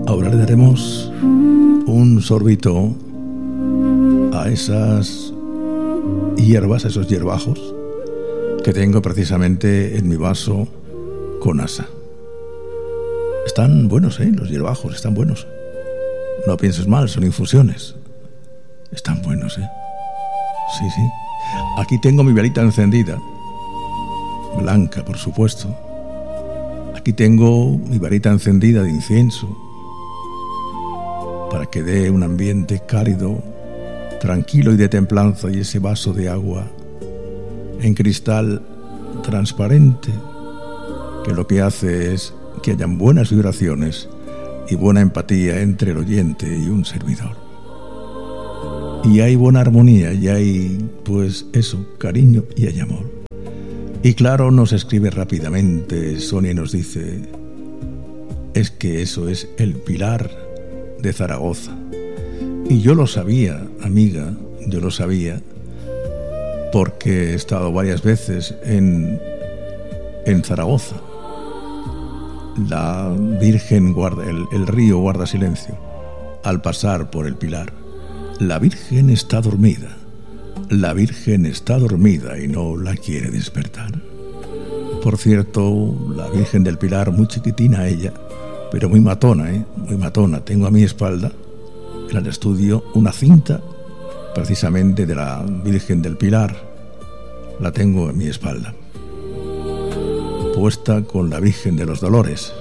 Ahora le daremos un sorbito a esas hierbas, a esos hierbajos que tengo precisamente en mi vaso con asa. Están buenos, los hierbajos, están buenos. No pienses mal, son infusiones. Están buenos, Sí. Aquí tengo mi velita encendida, blanca, por supuesto. Aquí tengo mi varita encendida de incienso para que dé un ambiente cálido, tranquilo y de templanza, y ese vaso de agua en cristal transparente que lo que hace es que hayan buenas vibraciones y buena empatía entre el oyente y un servidor. Y hay buena armonía, y hay, pues eso, cariño y hay amor. Y claro, nos escribe rápidamente Sonia y nos dice: es que eso es el Pilar de Zaragoza. Y yo lo sabía, amiga, yo lo sabía, porque he estado varias veces en Zaragoza. La Virgen guarda, el río guarda silencio al pasar por el Pilar. La Virgen está dormida. La Virgen está dormida y no la quiere despertar. Por cierto, la Virgen del Pilar, muy chiquitina ella, pero muy matona, muy matona. Tengo a mi espalda, en el estudio, una cinta precisamente de la Virgen del Pilar. La tengo en mi espalda, puesta con la Virgen de los Dolores.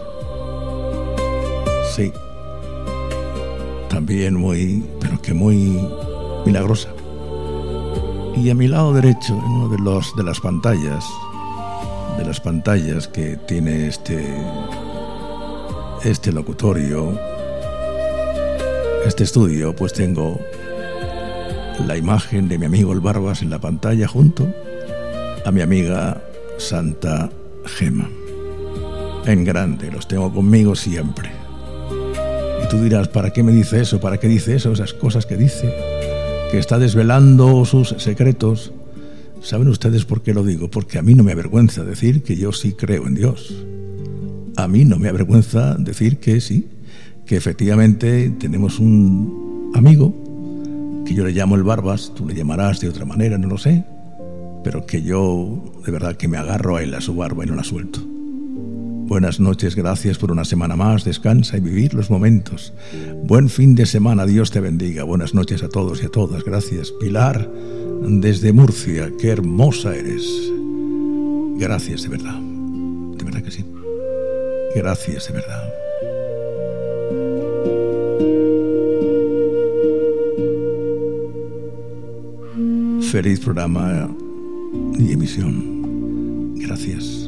Sí, también muy, pero que muy milagrosa. Y a mi lado derecho, en uno de las pantallas que tiene este locutorio, este estudio, pues tengo la imagen de mi amigo el Barbas en la pantalla junto a mi amiga Santa Gema. En grande, los tengo conmigo siempre. Y tú dirás, ¿para qué me dice eso? ¿Para qué dice eso? Esas cosas que dice, que está desvelando sus secretos. ¿Saben ustedes por qué lo digo? Porque a mí no me avergüenza decir que yo sí creo en Dios. A mí no me avergüenza decir que sí, que efectivamente tenemos un amigo que yo le llamo el Barbas, tú le llamarás de otra manera, no lo sé, pero que yo de verdad que me agarro a él, a su barba, y no la suelto. Buenas noches, gracias por una semana más, descansa y vivir los momentos. Buen fin de semana, Dios te bendiga. Buenas noches a todos y a todas, gracias. Pilar, desde Murcia, qué hermosa eres. Gracias, de verdad que sí. Gracias, de verdad. Feliz programa y emisión. Gracias.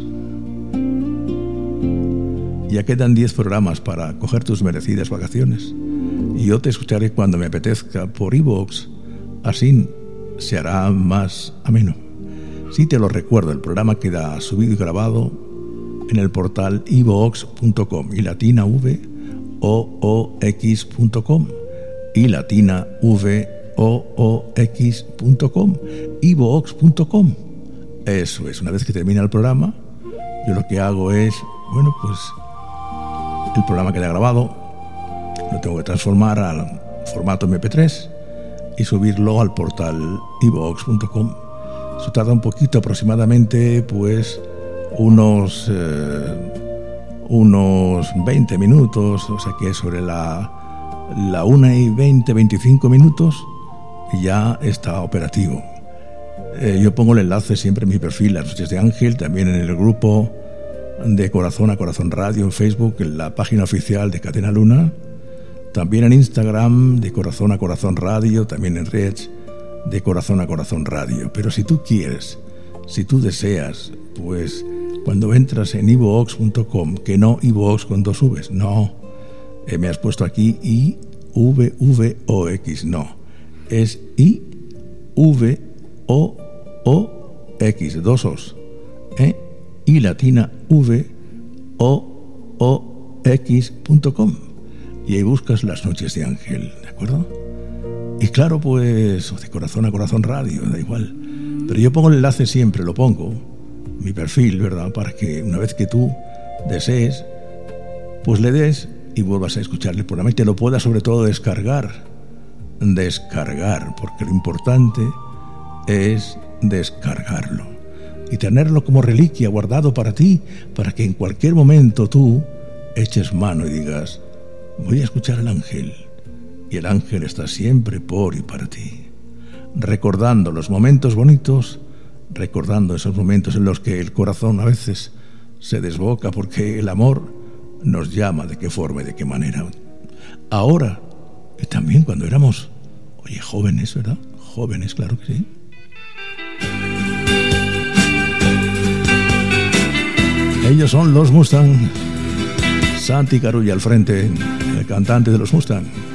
Ya quedan 10 programas para coger tus merecidas vacaciones. Y yo te escucharé cuando me apetezca por iVoox. Así se hará más ameno. Sí, te lo recuerdo, el programa queda subido y grabado en el portal iVoox.com y latina voox.com y latina voox.com, iVoox.com. Eso es, una vez que termina el programa, yo lo que hago es, bueno, pues el programa queda grabado, lo tengo que transformar al formato MP3 y subirlo al portal iVoox.com. Eso tarda un poquito, aproximadamente pues unos 20 minutos, o sea que sobre la 1:20, 25 minutos ya está operativo. Yo pongo el enlace siempre en mi perfil, Las Noches de Ángel, también en el grupo de Corazón a Corazón Radio en Facebook, en la página oficial de Cadena Luna, también en Instagram de Corazón a Corazón Radio, también en Redes de Corazón a Corazón Radio. Pero si tú quieres, si tú deseas, pues cuando entras en iVoox.com, que no iVoox con 2 Vs, no, me has puesto aquí IVVOX, no, es IVOOX, 2 Os, y latina voox.com, y ahí buscas Las Noches de Ángel, ¿de acuerdo? Y claro, pues de Corazón a Corazón Radio, da igual, pero yo pongo el enlace siempre, lo pongo mi perfil, ¿verdad? Para que una vez que tú desees, pues le des y vuelvas a escuchar el programa y te lo puedas sobre todo descargar, porque lo importante es descargarlo y tenerlo como reliquia guardado para ti, para que en cualquier momento tú eches mano y digas: voy a escuchar al ángel, y el ángel está siempre por y para ti, recordando los momentos bonitos, recordando esos momentos en los que el corazón a veces se desboca porque el amor nos llama, de qué forma y de qué manera. Ahora, y también cuando éramos, jóvenes, ¿verdad? Jóvenes, claro que sí. Ellos son los Mustang. Santi Carulla al frente, el cantante de los Mustang.